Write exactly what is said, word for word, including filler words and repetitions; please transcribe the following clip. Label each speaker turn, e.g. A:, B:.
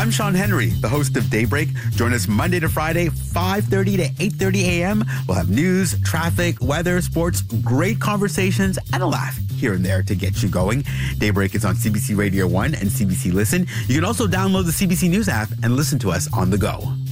A: I'm Sean Henry, the host of Daybreak. Join us Monday to Friday, five thirty to eight thirty a.m. We'll have news, traffic, weather, sports, great conversations, and a laugh here and there to get you going. Daybreak is on C B C Radio one and C B C Listen. You can also download the C B C News app and listen to us on the go.